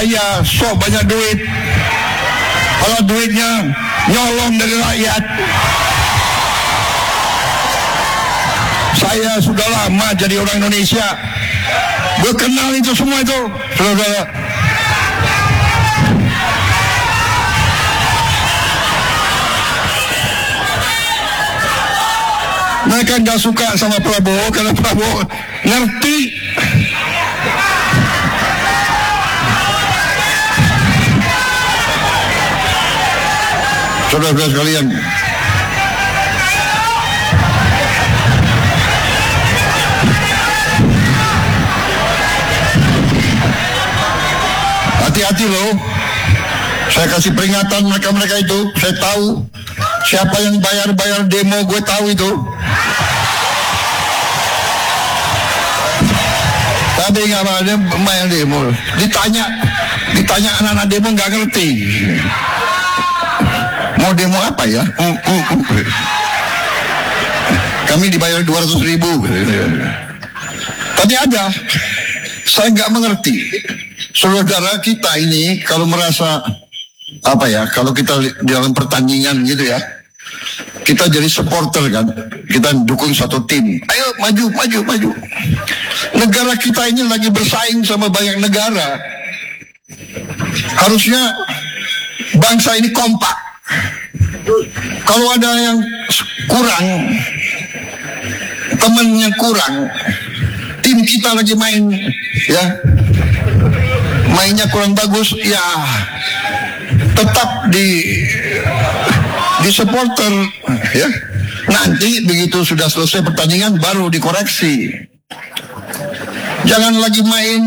saya sok banyak duit, kalau duitnya nyolong dari rakyat. Saya sudah lama jadi orang Indonesia, gue kenal itu semua itu, saudara-saudara. Mereka nggak suka sama Prabowo karena Prabowo ngerti. Saudara-saudara sekalian, hati-hati loh. Saya kasih peringatan mereka itu. Saya tahu siapa yang bayar demo, gue tahu itu. Tapi nggak ada bayar demo. Ditanya anak-anak demo nggak ngerti. Mau demo apa ya? Kami dibayar 200.000. Tadi ada. Saya nggak mengerti. Saudara kita ini kalau merasa apa ya? Kalau kita di dalam pertandingan gitu ya, kita jadi supporter kan, kita dukung satu tim. Ayo maju. Negara kita ini lagi bersaing sama banyak negara. Harusnya bangsa ini kompak. Kalau ada yang kurang, temennya kurang, tim kita lagi main, ya, mainnya kurang bagus, ya, tetap di supporter, ya. Nanti begitu sudah selesai pertandingan baru dikoreksi. Jangan lagi main